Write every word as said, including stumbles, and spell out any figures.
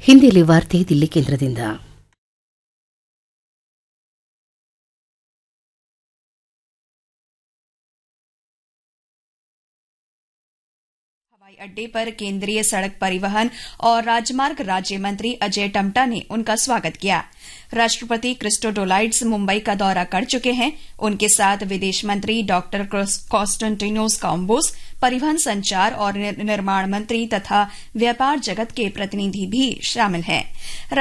ಹಿಂದಿಯಲ್ಲಿ ವಾರ್ತೆ ದಿಲ್ಲಿ ಕೇಂದ್ರದಿಂದ. हवाई अड्डे पर केंद्रीय सड़क परिवहन और राजमार्ग राज्य मंत्री अजय टम्टा ने उनका स्वागत किया. राष्ट्रपति क्रिस्टोडोलाइड्स मुंबई का दौरा कर चुके हैं. उनके साथ विदेश मंत्री डॉक्टर कॉन्स्टेंटिनोस कॉम्बोस, परिवहन, संचार और निर्माण मंत्री तथा व्यापार जगत के प्रतिनिधि भी शामिल हैं.